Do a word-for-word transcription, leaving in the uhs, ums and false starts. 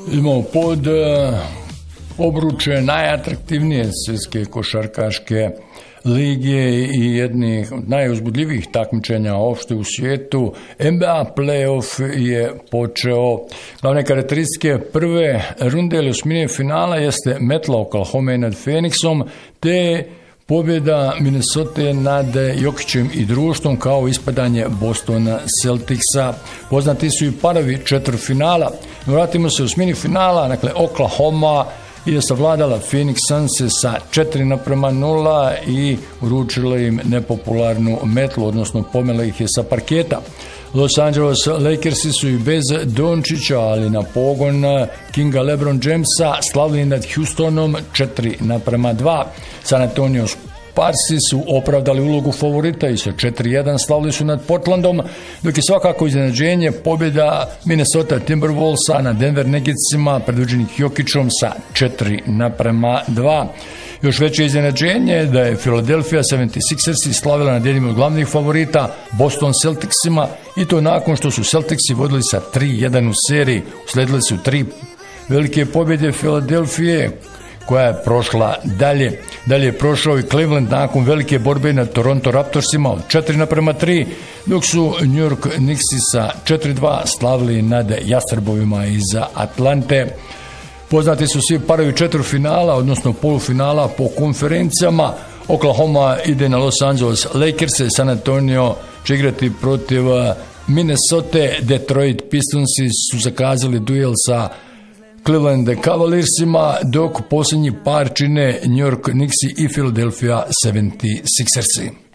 Imamo pod obruče najatraktivnije svjetske košarkaške lige i jednih od najuzbudljivijih takmičenja uopšte u svijetu. N B A playoff je počeo. Glavne karakteristike prve runde ili osmine finala jeste metla Oklahoma nad Phoenixom, te pobjeda Minnesota nad Jokićem i društvom kao ispadanje Bostona Celticsa. Poznati su i parovi četvrtfinala. Vratimo se u osmini finala, dakle Oklahoma je savladala Phoenix Sunse sa četiri naprema nula i uručila im nepopularnu metlu, odnosno pomela ih je sa parketa. Los Angeles Lakersi su i bez Dončića, ali na pogon Kinga LeBron Jamesa slavili nad Houstonom četiri naprema dva. San Antonio Sparsi su opravdali ulogu favorita i sa četiri jedan slavili su nad Portlandom, dok je svakako iznenađenje pobjeda Minnesota Timberwolvesa na Denver Nuggetsima predvođenih Jokićom sa četiri naprema dva. Još veće iznenađenje je da je Philadelphia sedamdeset šestersi slavila nad jednim od glavnih favorita Boston Celticsima, i to nakon što su Celticsi vodili sa tri jedan u seriji. Usledile su tri velike pobjede Philadelphije, koja je prošla dalje. Dalje je prošao i Cleveland nakon velike borbe nad Toronto Raptorsima od četiri naprema tri, dok su New York Knicksi sa četiri dva slavili nad Jastrebovima iz Atlante. Poznati su svi parovi četvrtfinala, odnosno polufinala po konferencijama. Oklahoma ide na Los Angeles Lakers, San Antonio će igrati protiv Minnesota, Detroit Pistonsi su zakazali duel sa Cleveland Cavaliersima, dok posljednji par čine New York Knicksi i Philadelphia sedamdeset šestersi.